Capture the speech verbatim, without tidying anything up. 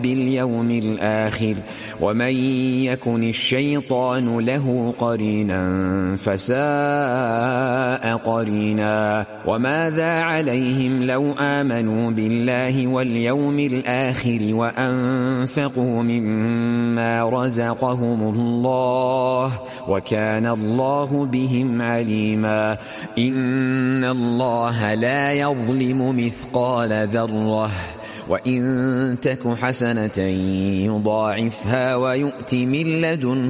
باليوم الآخر ومن يكن الشيطان له قرينا فساء قرينا وماذا عليهم لو آمنوا بالله واليوم الآخر وأنفقوا مما رزقهم الله وكان الله بهم عليما إن الله لا يظلم مثقال ذرة وإن تك حسنة يضاعفها ويؤت من لدنه